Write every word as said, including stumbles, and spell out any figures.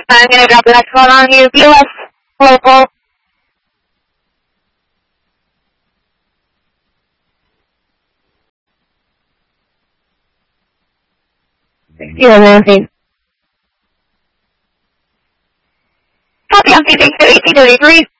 I'm going to drop the next one on you. B O S local. sixty-one Nancy. Copy, I'm C six two eighteen thirty-three.